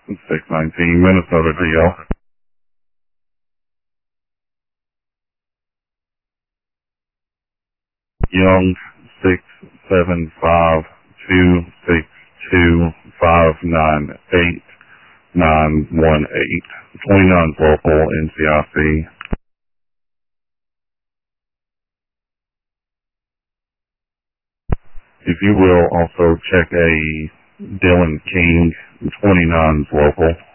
619 Minnesota DL. Young 675-262-598-918. 29 local NCIC. If you will, also check a Dylan King, 29's local.